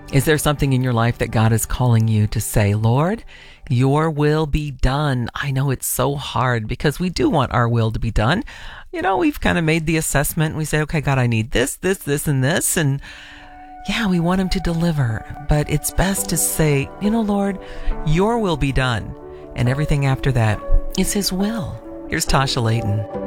Is there something in your life that God is calling you to say, Lord, your will be done? I know it's so hard because we do want our will to be done. We've kind of made the assessment. We say, okay, God, I need this, and this. And yeah, we want him to deliver. But it's best to say, Lord, your will be done. And everything after that is his will. Here's Tasha Layton.